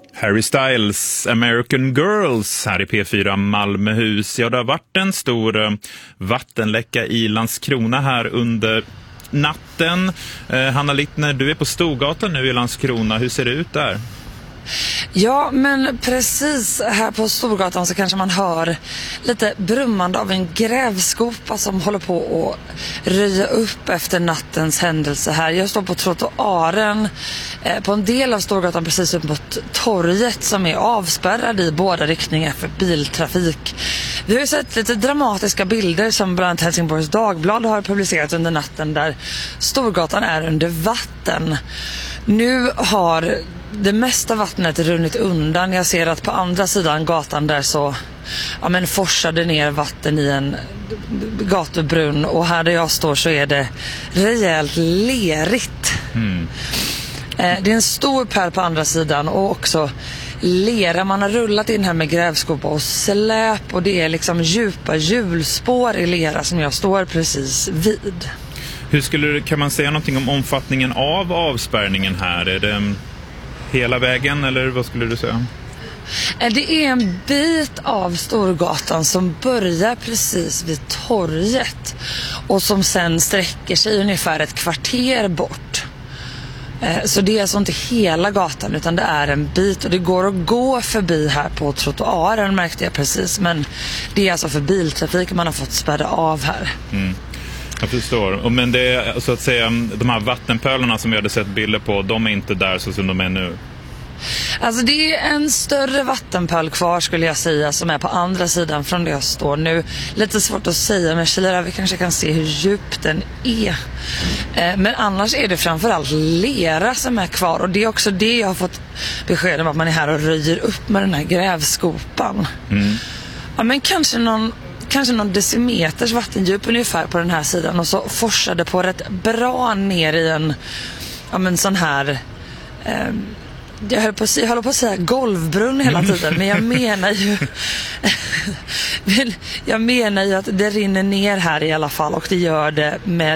Harry Styles, American Girls här i P4 Malmöhus. Ja, det har varit en stor vattenläcka i Landskrona här under natten. Hanna Littner, du är på Storgatan nu i Landskrona. Hur ser det ut där? Ja, men precis här på Storgatan så kanske man hör lite brummande av en grävskopa som håller på att röja upp efter nattens händelse här. Jag står på trottoaren på en del av Storgatan precis upp mot torget som är avspärrad i båda riktningar för biltrafik. Vi har ju sett lite dramatiska bilder som bland annat Helsingborgs Dagblad har publicerat under natten där Storgatan är under vatten. Nu har det mesta vattnet runnit undan. Jag ser att på andra sidan gatan där så forsade ner vatten i en gatubrunn, och här där jag står så är det rejält lerigt. Det är en stor pärl på andra sidan och också lera. Man har rullat in här med grävskopa och släp, och det är liksom djupa hjulspår i lera som jag står precis vid. Kan man säga någonting om omfattningen av avspärrningen här? Är det hela vägen eller vad skulle du säga? Det är en bit av Storgatan som börjar precis vid torget och som sen sträcker sig ungefär ett kvarter bort. Så det är alltså inte hela gatan utan det är en bit, och det går att gå förbi här på trottoaren, märkte jag precis, men det är alltså för biltrafik man har fått spärra av här. Jag förstår. Men det är så att säga de här vattenpölarna som vi hade sett bilder på, de är inte där så som de är nu. Alltså det är en större vattenpöl kvar skulle jag säga som är på andra sidan från där jag står nu. Lite svårt att säga, men vi kanske kan se hur djup den är. Men annars är det framförallt lera som är kvar, och det är också det jag har fått besked om, att man är här och röjer upp med den här grävskopan. Ja, men kanske någon decimeters vattendjup ungefär på den här sidan, och så forsade på rätt bra ner i en sån här jag håller på att säga golvbrunn hela tiden, men jag menar ju att det rinner ner här i alla fall, och det gör det med